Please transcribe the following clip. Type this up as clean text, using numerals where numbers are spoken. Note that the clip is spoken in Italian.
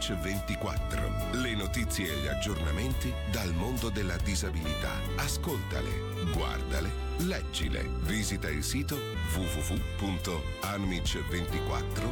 Amic 24. Le notizie e gli aggiornamenti dal mondo della disabilità. Ascoltale, guardale, leggile. Visita il sito www.amic24.it.